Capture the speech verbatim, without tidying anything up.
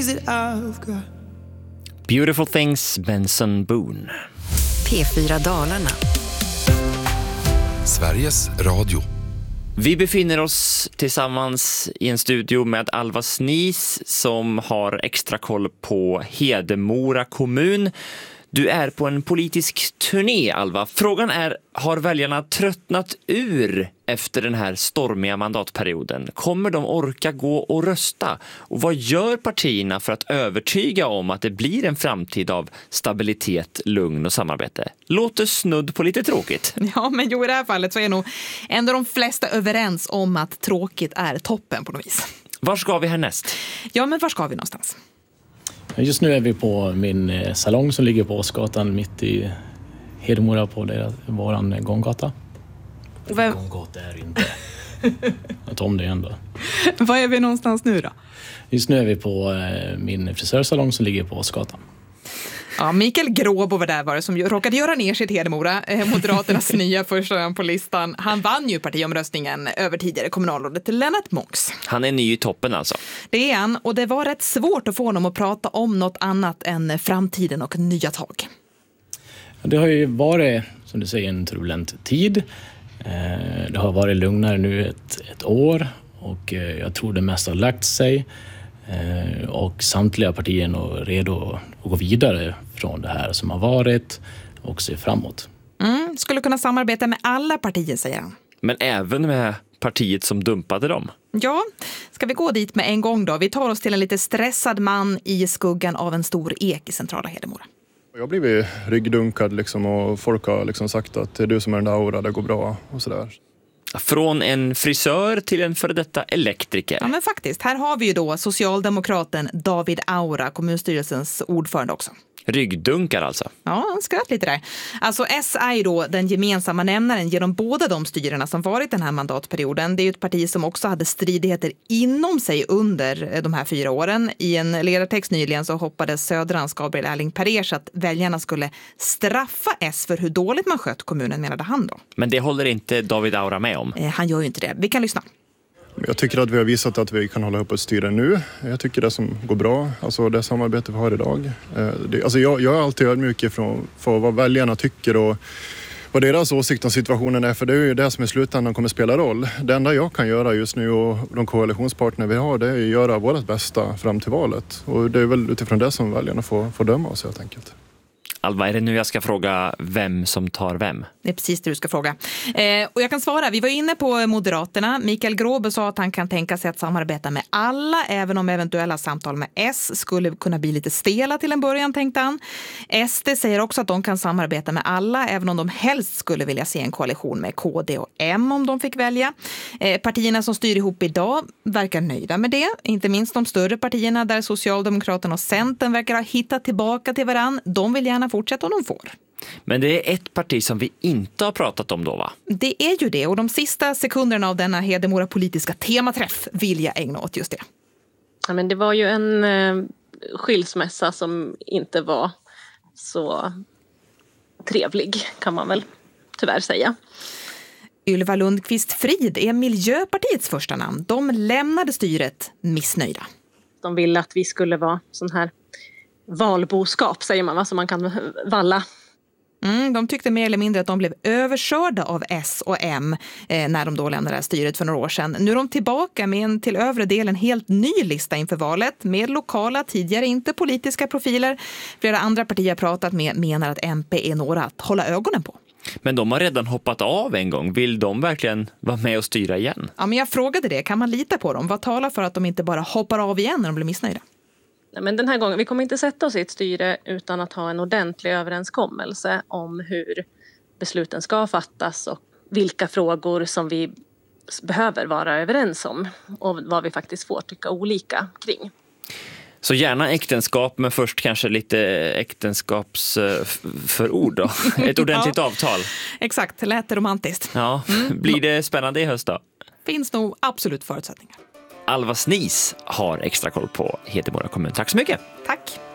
Beautiful Things, Benson Boone. P fyra Dalarna. Sveriges Radio. Vi befinner oss tillsammans i en studio med Alva Snis som har extra koll på Hedemora kommun. Du är på en politisk turné, Alva. Frågan är, har väljarna tröttnat ur efter den här stormiga mandatperioden? Kommer de orka gå och rösta? Och vad gör partierna för att övertyga om att det blir en framtid av stabilitet, lugn och samarbete? Låter snudd på lite tråkigt. Ja, men jo, i det här fallet så är nog ändå de flesta överens om att tråkigt är toppen på något vis. Var ska vi härnäst? Ja, men var ska vi någonstans? Just nu är vi på min salong som ligger på Åsgatan mitt i Hedemora på deras, våran gånggata. Och vem... Gånggata är inte. Jag tar om det igen då. Var är vi någonstans nu då? Just nu är vi på min frisörsalong som ligger på Åsgatan. Ja, Mikael Gråbo var där var det som råkade göra ner sitt Hedemora, eh, Moderaternas nya första på listan. Han vann ju partiomröstningen över tidigare kommunalrådet Lennart Monks. Han är ny i toppen alltså. Det är han, och det var rätt svårt att få honom att prata om något annat än framtiden och nya tag. Det har ju varit, som du säger, en turbulent tid. Det har varit lugnare nu ett, ett år och jag tror det mest har lagt sig. Och samtliga partier är nog redo att gå vidare från det här som har varit och se framåt. Mm, skulle kunna samarbeta med alla partier, säger han. Men även med partiet som dumpade dem. Ja, ska vi gå dit med en gång då? Vi tar oss till en lite stressad man i skuggan av en stor ek i centrala Hedemora. Jag har blivit ryggdunkad liksom, och folk har liksom sagt att det är du som är den där Aura, det går bra och sådär. Från en frisör till en före detta elektriker. Ja, men faktiskt. Här har vi ju då socialdemokraten David Aura, kommunstyrelsens ordförande också. Ryggdunkar alltså. Ja, han skratt lite där. Alltså S är ju då den gemensamma nämnaren genom båda de styrerna som varit den här mandatperioden. Det är ju ett parti som också hade stridigheter inom sig under de här fyra åren. I en ledartext nyligen så hoppades Södrans Gabriel Erling Perers att väljarna skulle straffa S för hur dåligt man skött kommunen, menade han då. Men det håller inte David Aura med om. Eh, han gör ju inte det. Vi kan lyssna. Jag tycker att vi har visat att vi kan hålla upp ett styre nu. Jag tycker det som går bra, alltså det samarbete vi har idag. Det, alltså jag, jag är alltid ödmjuk ifrån för vad väljarna tycker och vad deras åsikt om situationen är, för det är ju det som i slutändan kommer spela roll. Det enda jag kan göra just nu och de koalitionspartner vi har, det är att göra vårt bästa fram till valet. Och det är väl utifrån det som väljarna får, får döma oss helt enkelt. Alva, är det nu jag ska fråga vem som tar vem? Det är precis det du ska fråga. Eh, och jag kan svara, vi var inne på Moderaterna. Mikael Gråbo sa att han kan tänka sig att samarbeta med alla, även om eventuella samtal med S skulle kunna bli lite stela till en början, tänkte han. S D säger också att de kan samarbeta med alla, även om de helst skulle vilja se en koalition med K D och M om de fick välja. Eh, partierna som styr ihop idag verkar nöjda med det. Inte minst de större partierna där Socialdemokraterna och Centern verkar ha hittat tillbaka till varann. De vill gärna fortsätta om de får. Men det är ett parti som vi inte har pratat om då, va? Det är ju det, och de sista sekunderna av denna Hedemora politiska tematräff vill jag ägna åt just det. Ja, men det var ju en eh, skilsmässa som inte var så trevlig, kan man väl tyvärr säga. Ylva Lundqvist Frid är Miljöpartiets första namn. De lämnade styret missnöjda. De ville att vi skulle vara sån här valboskap, säger man, va? Så man kan valla. Mm, de tyckte mer eller mindre att de blev överkörda av S och M eh, när de då lämnade styret för några år sedan. Nu är de tillbaka med en till övre del en helt ny lista inför valet med lokala, tidigare inte politiska profiler. Flera andra partier har pratat med menar att M P är några att hålla ögonen på. Men de har redan hoppat av en gång. Vill de verkligen vara med och styra igen? Ja, men jag frågade det. Kan man lita på dem? Vad talar för att de inte bara hoppar av igen när de blir missnöjda? Men den här gången, vi kommer inte sätta oss i ett styre utan att ha en ordentlig överenskommelse om hur besluten ska fattas och vilka frågor som vi behöver vara överens om och vad vi faktiskt får tycka olika kring. Så gärna äktenskap, men först kanske lite äktenskapsförord då. Ett ordentligt ja, avtal. Exakt, lät det romantiskt. Ja, mm. Blir det spännande i höst då? Finns nog absolut förutsättningar. Alva Snis har extra koll på Hedemora kommun. Tack så mycket. Tack.